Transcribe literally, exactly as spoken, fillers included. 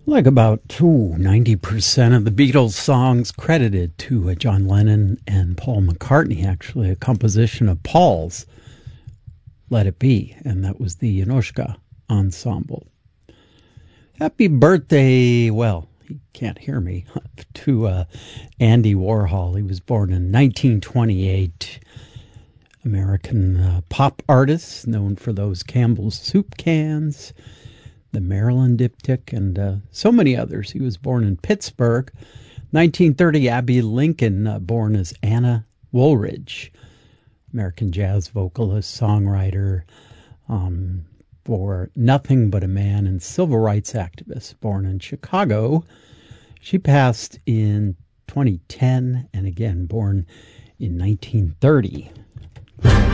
Like about ooh, ninety percent of the Beatles songs credited to uh, John Lennon and Paul McCartney, actually, a composition of Paul's Let It Be, and that was the Yanushka Ensemble. Happy birthday, well, he can't hear me, to uh, Andy Warhol. He was born in nineteen twenty-eight. American uh, pop artist, known for those Campbell's soup cans, the Maryland Diptych, and uh, so many others. He was born in Pittsburgh. nineteen thirty, Abbey Lincoln, uh, born as Anna Woolridge, American jazz vocalist, songwriter, um, for Nothing But a Man and civil rights activist, born in Chicago. She passed in twenty ten, and again, born in nineteen thirty.